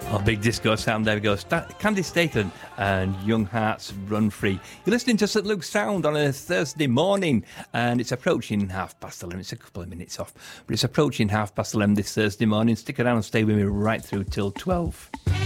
Oh, big disco sound. There we go. Candy Staten and Young Hearts Run Free. You're listening to St Luke's Sound on a Thursday morning, and it's approaching 11:30. It's a couple of minutes off, but it's approaching 11:30 this Thursday morning. Stick around and stay with me right through till 12.